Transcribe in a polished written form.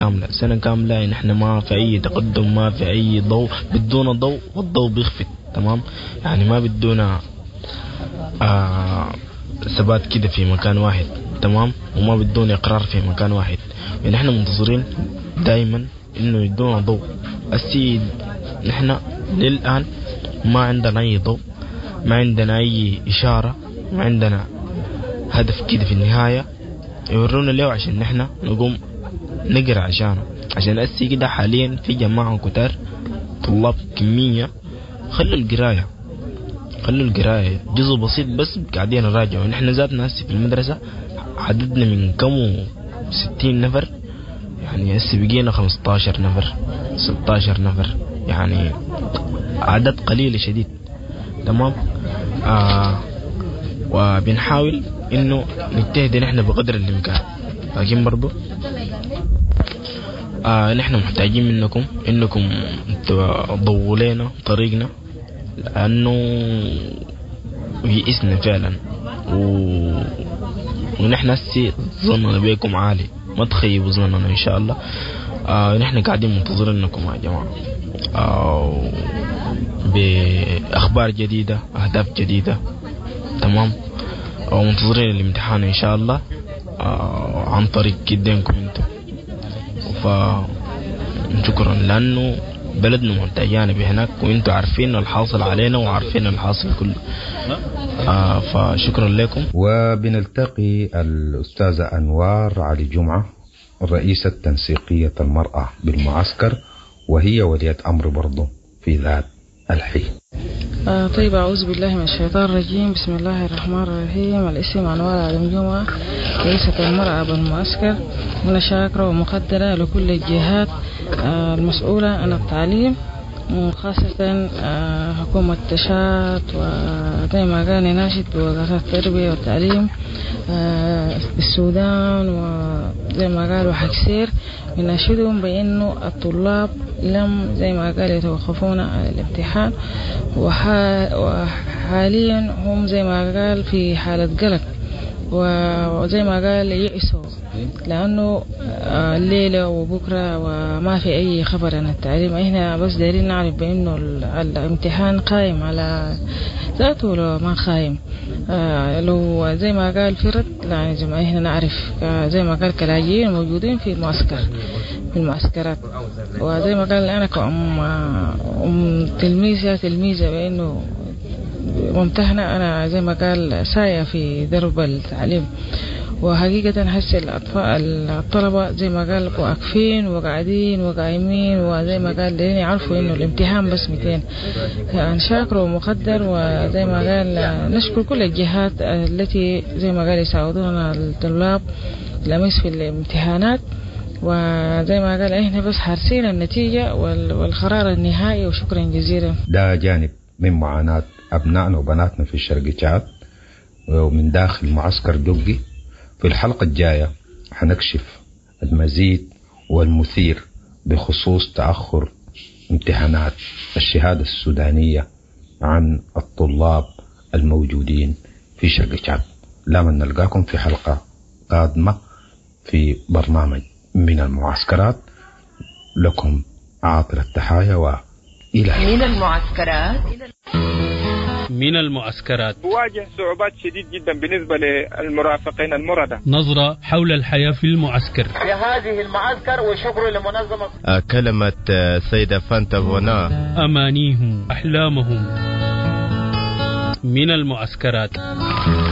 كاملة، سنة كاملة نحن ما في أي تقدم، ما في أي ضوء، بدون ضوء والضوء بيخفت. تمام، يعني ما بدونا ثبات كده في مكان واحد. تمام، وما بدون إقرار في مكان واحد. يعني نحن منتظرين دائما إنه يدونا ضوء. السيد نحن للآن ما عندنا أي ضوء، ما عندنا أي إشارة، ما عندنا هدف كده في النهاية يورونا له عشان نحن نقوم نقرأ عشانه. عشان السي كده حاليا في جماعة كتار طلاب كمية خلوا القراية، خلوا القراية جزء بسيط بس قاعدين نراجع. ونحن ذاتنا هسه في المدرسة عددنا من كم 60 نفر، يعني هسه بقينا 15 نفر 16 نفر، يعني عدد قليل شديد. تمام، وبنحاول انه نجتهد نحن بقدر الامكان، لكن برضو نحن محتاجين منكم انكم تضووا لنا طريقنا، لانه يئسنا فعلا ونحن هسي ظننا بيكم عالي، ما تخيبوا ظننا ان شاء الله. نحن قاعدين منتظرينكم يا جماعة، بأخبار جديدة، أهداف جديدة. تمام، ومنتظرين الامتحان إن شاء الله عن طريق جدينكم انتم. فشكرا، لأنه بلدنا محتاجانا بهناك، وانتم عارفين الحاصل علينا وعارفين الحاصل كله. فشكرا لكم. وبنلتقي الأستاذة أنوار علي جمعة، رئيسة تنسيقية المرأة بالمعسكر، وهي ولية أمر برضو في ذات الحين. طيب، أعوذ بالله من الشيطان الرجيم، بسم الله الرحمن الرحيم. الاسم أنوار علي جمعة، رئيسة المرأة بالمعسكر. أنا شاكرة ومقدرة لكل الجهات المسؤولة عن التعليم، وخاصة حكومة تشات، وزي ما قال ناشد بوزارة التربية والتعليم بالسودان، وزي ما قالوا حكسير بناشدهم بأنه الطلاب لم زي ما قال يتوقفون على الامتحان، وحاليا هم زي ما قال في حالة قلق، وزي ما قال يئسوا لأنه الليلة وبكرة وما في أي خبر عن التعليم. إحنا بس دايرين نعرف بأنه الامتحان قائم على ذاته ولا ما قائم. لو زي ما قال فرد، لا يا جماعة إحنا نعرف زي ما قال كلاجئين موجودين في المعسكر، في المعسكرات. وزي ما قال أنا كأم تلميذة بأنه ممتحنة، أنا زي ما قال ساية في درب التعليم. وحقيقة هسه الطلبة زي ما قال واقفين وقاعدين وقايمين، وزي ما قال لين يعرفوا إنه الامتحان بس 200. يعني شاكر ومقدر، وزي ما قال نشكر كل الجهات التي زي ما قال يساعدونا الطلاب لمس في الامتحانات. وزي ما قال إحنا بس حارسين النتيجة والقرار النهائي، وشكرا جزيلا. ده جانب من معاناة أبنائنا وبناتنا في الشرق تشاد ومن داخل معسكر جوجي. في الحلقة الجاية حنكشف المزيد والمثير بخصوص تأخر امتحانات الشهادة السودانية عن الطلاب الموجودين في شرق تشاد. لما نلقاكم في حلقة قادمة في برنامج من المعسكرات. لكم عاطر التحايا وإلى من المعسكرات. واجه صعوبات شديد جدا بالنسبة للمرافقين المردة. نظرة حول الحياة في المعسكر. في هذه المعسكر، وشكر لمنظمة كلمة سيدة فانتا بونا، أمانيهم أحلامهم. من المعسكرات.